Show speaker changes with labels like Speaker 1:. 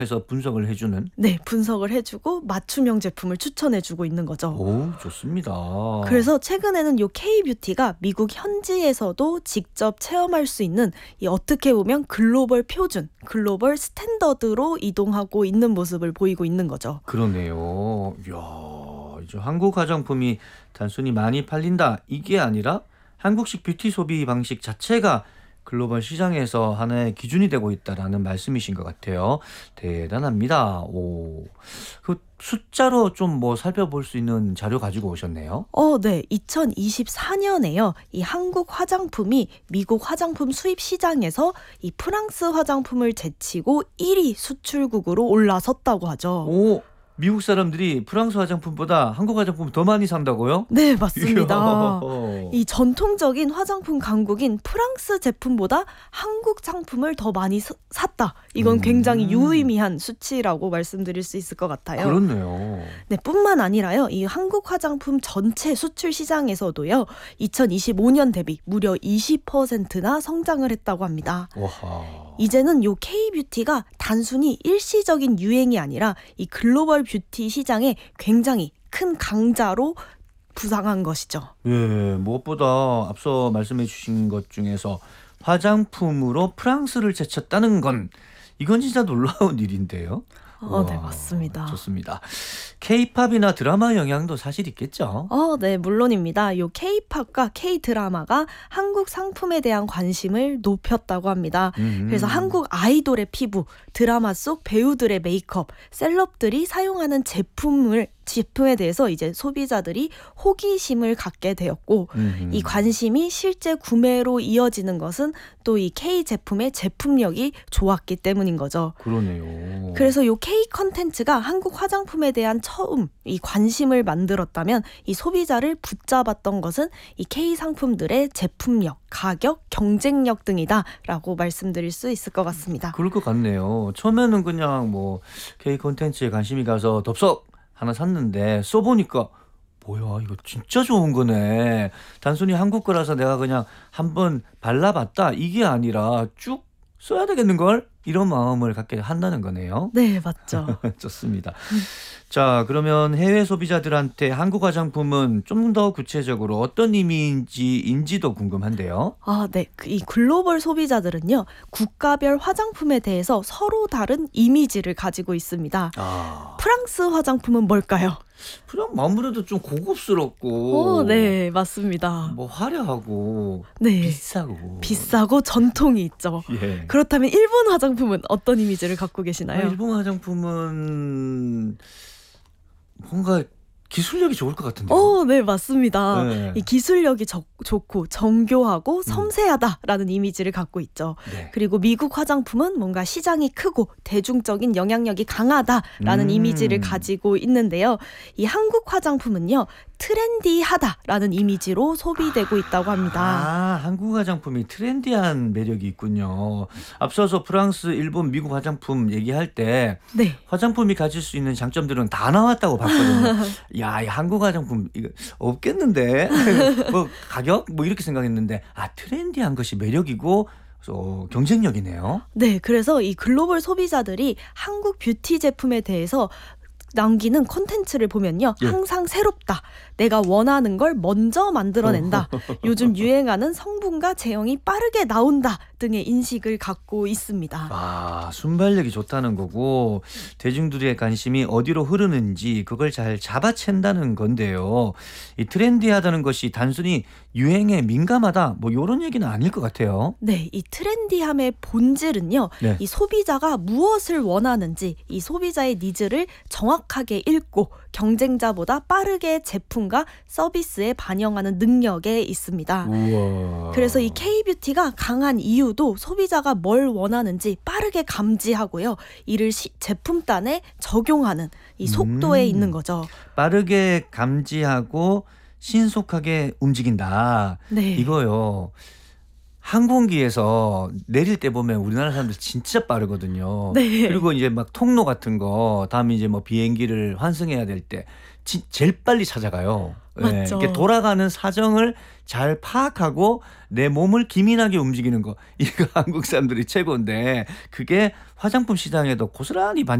Speaker 1: 해서 분석을 해주는.
Speaker 2: 네, 분석을 해주고 맞춤형 제품을 추천해주고 있는 거죠.
Speaker 1: 오, 좋습니다.
Speaker 2: 그래서 최근에는 요 K뷰티가 미국 현지에서도 직접 체험할 수 있는 이 어떻게 보면 글로벌 표준, 글로벌 스탠더드로 이동하고 있는 모습을 보이고 있는 거죠.
Speaker 1: 그러네요. 이야, 이제 한국 화장품이 단순히 많이 팔린다 이게 아니라 한국식 뷰티 소비 방식 자체가 글로벌 시장에서 하나의 기준이 되고 있다라는 말씀이신 것 같아요. 대단합니다. 오, 그 숫자로 좀 뭐 살펴볼 수 있는 자료 가지고 오셨네요.
Speaker 2: 네. 2024년에요. 이 한국 화장품이 미국 화장품 수입 시장에서 이 프랑스 화장품을 제치고 1위 수출국으로 올라섰다고 하죠.
Speaker 1: 오, 미국 사람들이 프랑스 화장품보다 한국 화장품 더 많이 산다고요?
Speaker 2: 네, 맞습니다.
Speaker 1: 이야.
Speaker 2: 이 전통적인 화장품 강국인 프랑스 제품보다 한국 상품을 더 많이 샀다. 이건 굉장히 유의미한 수치라고 말씀드릴 수 있을 것 같아요.
Speaker 1: 그렇네요.
Speaker 2: 네, 뿐만 아니라요. 이 한국 화장품 전체 수출 시장에서도요. 2025년 대비 무려 20%나 성장을 했다고 합니다.
Speaker 1: 와하.
Speaker 2: 이제는 요 K뷰티가 단순히 일시적인 유행이 아니라 이 글로벌 뷰티 시장에 굉장히 큰 강자로 부상한 것이죠.
Speaker 1: 예, 무엇보다 앞서 말씀해 주신 것 중에서 화장품으로 프랑스를 제쳤다는 건 이건 진짜 놀라운 일인데요.
Speaker 2: 네, 맞습니다.
Speaker 1: 좋습니다. K-팝이나 드라마 영향도 사실 있겠죠?
Speaker 2: 네, 물론입니다. 요 K-팝과 K-드라마가 한국 상품에 대한 관심을 높였다고 합니다. 그래서 한국 아이돌의 피부, 드라마 속 배우들의 메이크업, 셀럽들이 사용하는 제품에 대해서 이제 소비자들이 호기심을 갖게 되었고 이 관심이 실제 구매로 이어지는 것은 또 이 K 제품의 제품력이 좋았기 때문인 거죠.
Speaker 1: 그러네요.
Speaker 2: 그래서 요 K 컨텐츠가 한국 화장품에 대한 처음 이 관심을 만들었다면 이 소비자를 붙잡았던 것은 이 K 상품들의 제품력, 가격, 경쟁력 등이다라고 말씀드릴 수 있을 것 같습니다.
Speaker 1: 그럴 것 같네요. 처음에는 그냥 뭐 K 콘텐츠에 관심이 가서 덥석 하나 샀는데 써보니까 뭐야 이거 진짜 좋은 거네. 단순히 한국 거라서 내가 그냥 한번 발라봤다 이게 아니라 쭉 써야 되겠는걸? 이런 마음을 갖게 한다는 거네요.
Speaker 2: 네, 맞죠.
Speaker 1: 좋습니다. 자, 그러면 해외 소비자들한테 한국 화장품은 좀 더 구체적으로 어떤 의미인지도 궁금한데요.
Speaker 2: 네. 이 글로벌 소비자들은요. 국가별 화장품에 대해서 서로 다른 이미지를 가지고 있습니다. 프랑스 화장품은 뭘까요?
Speaker 1: 그냥 아무래도 좀 고급스럽고
Speaker 2: 네, 맞습니다.
Speaker 1: 뭐 화려하고
Speaker 2: 네.
Speaker 1: 비싸고
Speaker 2: 전통이 있죠.
Speaker 1: 예.
Speaker 2: 그렇다면 일본 화장품은 어떤 이미지를 갖고 계시나요?
Speaker 1: 일본 화장품은 뭔가 기술력이 좋을 것 같은데요.
Speaker 2: 네, 맞습니다.
Speaker 1: 네.
Speaker 2: 이 기술력이 좋고 정교하고 섬세하다라는 이미지를 갖고 있죠.
Speaker 1: 네.
Speaker 2: 그리고 미국 화장품은 뭔가 시장이 크고 대중적인 영향력이 강하다라는 이미지를 가지고 있는데요. 이 한국 화장품은요. 트렌디하다라는 이미지로 소비되고 있다고 합니다.
Speaker 1: 한국 화장품이 트렌디한 매력이 있군요. 앞서서 프랑스, 일본, 미국 화장품 얘기할 때
Speaker 2: 네.
Speaker 1: 화장품이 가질 수 있는 장점들은 다 나왔다고 봤거든요. 야, 이 한국 화장품 이거 없겠는데? 뭐 가격? 뭐 이렇게 생각했는데 트렌디한 것이 매력이고 경쟁력이네요.
Speaker 2: 네, 그래서 이 글로벌 소비자들이 한국 뷰티 제품에 대해서 남기는 콘텐츠를 보면요.
Speaker 1: 예.
Speaker 2: 항상 새롭다. 내가 원하는 걸 먼저 만들어낸다. 요즘 유행하는 성분과 제형이 빠르게 나온다 등의 인식을 갖고 있습니다.
Speaker 1: 순발력이 좋다는 거고 대중들의 관심이 어디로 흐르는지 그걸 잘 잡아챈다는 건데요. 이 트렌디하다는 것이 단순히 유행에 민감하다 뭐 이런 얘기는 아닐 것 같아요.
Speaker 2: 네, 이 트렌디함의 본질은요.
Speaker 1: 네.
Speaker 2: 이 소비자가 무엇을 원하는지 이 소비자의 니즈를 정확하게 읽고 경쟁자보다 빠르게 제품과 서비스에 반영하는 능력에 있습니다.
Speaker 1: 우와.
Speaker 2: 그래서 이 K뷰티가 강한 이유도 소비자가 뭘 원하는지 빠르게 감지하고요. 이를 제품단에 적용하는 이 속도에 있는 거죠.
Speaker 1: 빠르게 감지하고 신속하게 움직인다.
Speaker 2: 네.
Speaker 1: 이거요. 항공기에서 내릴 때 보면 우리나라 사람들 진짜 빠르거든요.
Speaker 2: 네.
Speaker 1: 그리고 이제 막 통로 같은 거 다음에 이제 뭐 비행기를 환승해야 될 때 제일 빨리 찾아가요.
Speaker 2: 맞죠.
Speaker 1: 이렇게 돌아가는 사정을 잘 파악하고 내 몸을 기민하게 움직이는 거 이거 한국 사람들이 최고인데 그게 화장품 시장에도 고스란히